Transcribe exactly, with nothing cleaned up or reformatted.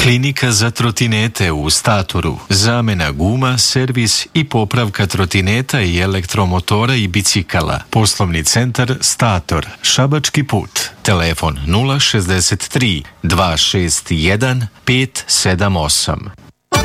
Klinika za trotinete u Statoru. Zamena guma, servis i popravka trotineta i elektromotora i bicikala. Poslovni centar Stator. Šabački put. Telefon nula šezdeset tri, dva šest jedan, pet sedam osam.